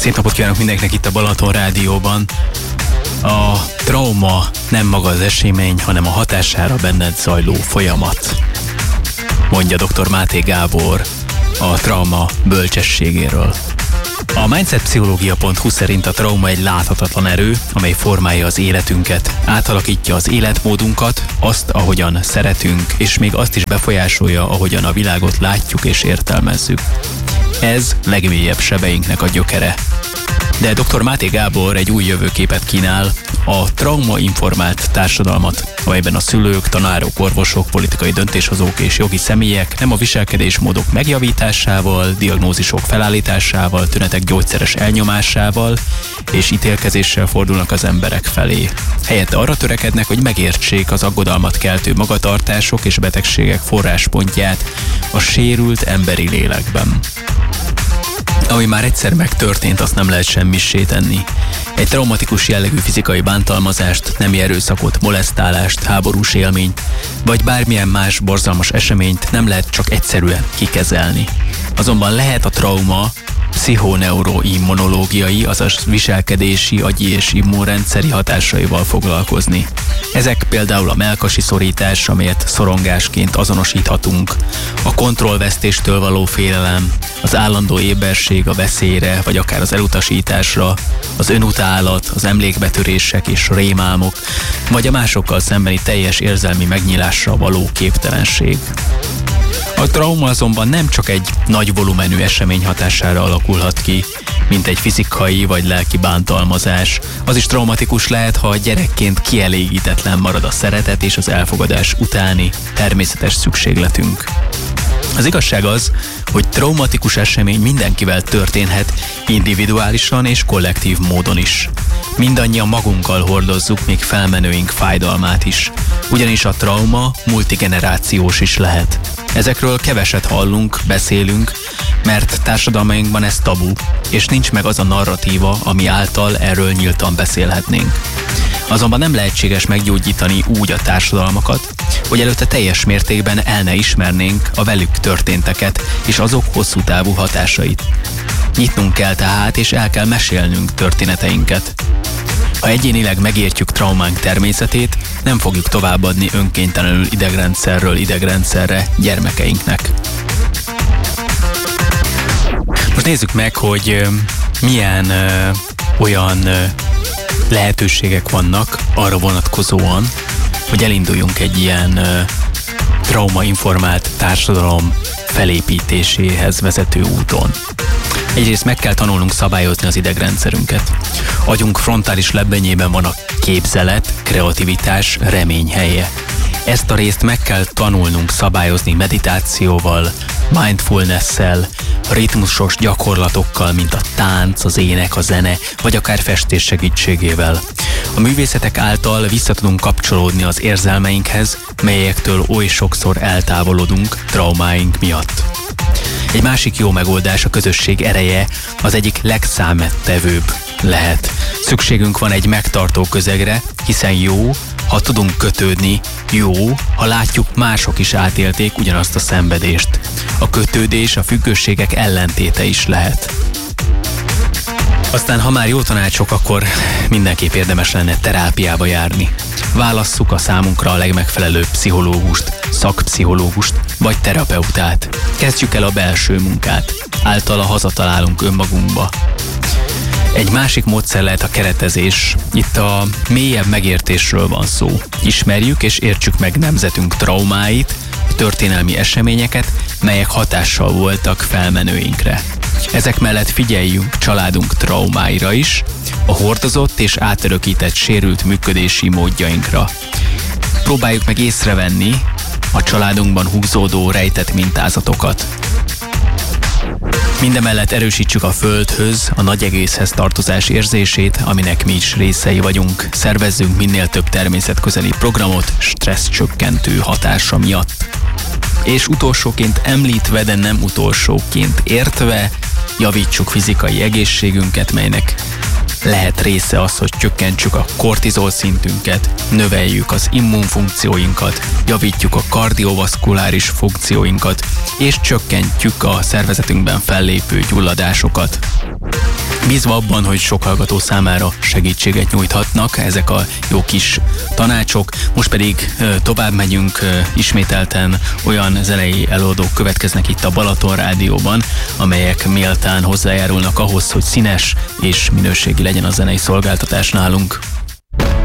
Szép napot kívánok mindenkinek itt a Balaton Rádióban. A trauma nem maga az esemény, hanem a hatására benned zajló folyamat, mondja dr. Máté Gábor a trauma bölcsességéről. A mindsetpszichológia.hu szerint a trauma egy láthatatlan erő, amely formálja az életünket, átalakítja az életmódunkat, azt, ahogyan szeretünk, és még azt is befolyásolja, ahogyan a világot látjuk és értelmezzük. Ez legmélyebb sebeinknek a gyökere. De dr. Máté Gábor egy új jövőképet kínál, a traumainformált társadalmat, amelyben a szülők, tanárok, orvosok, politikai döntéshozók és jogi személyek nem a viselkedésmódok megjavításával, diagnózisok felállításával, tünetek gyógyszeres elnyomásával és ítélkezéssel fordulnak az emberek felé. Helyette arra törekednek, hogy megértsék az aggodalmat keltő magatartások és betegségek forráspontját a sérült emberi lélekben. Ami már egyszer megtörtént, azt nem lehet semmissé tenni. Egy traumatikus jellegű fizikai bántalmazást, nemi erőszakot, molesztálást, háborús élményt, vagy bármilyen más borzalmas eseményt nem lehet csak egyszerűen kikezelni. Azonban lehet a trauma pszichoneuroimmunológiai, azaz viselkedési, agyi és immunrendszeri hatásaival foglalkozni. Ezek például a mellkasi szorítás, amelyet szorongásként azonosíthatunk, a kontrollvesztéstől való félelem, az állandó éberség a veszélyre, vagy akár az elutasításra, az önutálat, az emlékbetörések és rémálmok, vagy a másokkal szembeni teljes érzelmi megnyílásra való képtelenség. A trauma azonban nem csak egy nagy volumenű esemény hatására alakulhat ki, mint egy fizikai vagy lelki bántalmazás. Az is traumatikus lehet, ha a gyerekként kielégítetlen marad a szeretet és az elfogadás utáni természetes szükségletünk. Az igazság az, hogy traumatikus esemény mindenkivel történhet, individuálisan és kollektív módon is. Mindannyian magunkkal hordozzuk még felmenőink fájdalmát is, ugyanis a trauma multigenerációs is lehet. Ezekről keveset hallunk, beszélünk, mert társadalmainkban ez tabu, és nincs meg az a narratíva, ami által erről nyíltan beszélhetnénk. Azonban nem lehetséges meggyógyítani úgy a társadalmakat, hogy előtte teljes mértékben el ne ismernénk a velük történteket és azok hosszú távú hatásait. Nyitnunk kell tehát, és el kell mesélnünk történeteinket. Ha egyénileg megértjük traumánk természetét, nem fogjuk továbbadni önkéntelenül idegrendszerről idegrendszerre gyermekeinknek. Most nézzük meg, hogy milyen olyan lehetőségek vannak arra vonatkozóan, hogy elinduljunk egy ilyen traumainformált társadalom felépítéséhez vezető úton. Egyrészt meg kell tanulnunk szabályozni az idegrendszerünket. Agyunk frontális lebbenyében van a képzelet, kreativitás, remény helye. Ezt a részt meg kell tanulnunk szabályozni meditációval, mindfulness-szel, ritmusos gyakorlatokkal, mint a tánc, az ének, a zene, vagy akár festés segítségével. A művészetek által vissza tudunk kapcsolódni az érzelmeinkhez, melyektől oly sokszor eltávolodunk traumáink miatt. Egy másik jó megoldás a közösség ereje, az egyik legszámettevőbb lehet. Szükségünk van egy megtartó közegre, hiszen jó, ha tudunk kötődni, jó, ha látjuk, mások is átélték ugyanazt a szenvedést. A kötődés a függőségek ellentéte is lehet. Aztán, ha már jó tanácsok, akkor mindenképp érdemes lenne terápiába járni. Válasszuk a számunkra a legmegfelelőbb pszichológust, szakpszichológust vagy terapeutát. Kezdjük el a belső munkát. Általa hazatalálunk önmagunkba. Egy másik módszer lehet a keretezés. Itt a mélyebb megértésről van szó. Ismerjük és értsük meg nemzetünk traumáit, a történelmi eseményeket, melyek hatással voltak felmenőinkre. Ezek mellett figyeljünk családunk traumáira is, a hordozott és átörökített sérült működési módjainkra. Próbáljuk meg észrevenni a családunkban húzódó rejtett mintázatokat. Mindemellett erősítsük a földhöz, a nagy egészhez tartozás érzését, aminek mi is részei vagyunk. Szervezzünk minél több természetközeli programot stressz csökkentő hatása miatt. És utolsóként említve, de nem utolsóként értve, javítsuk fizikai egészségünket, melynek lehet része az, hogy csökkentsük a kortizol szintünket, növeljük az immunfunkcióinkat, javítjuk a kardiovaszkuláris funkcióinkat, és csökkentjük a szervezetünkben fellépő gyulladásokat. bízva abban, hogy sok hallgató számára segítséget nyújthatnak ezek a jó kis tanácsok. Most pedig tovább megyünk, ismételten olyan zenei előadók következnek itt a Balaton Rádióban, amelyek méltán hozzájárulnak ahhoz, hogy színes és minőségi legyen a zenei szolgáltatás nálunk.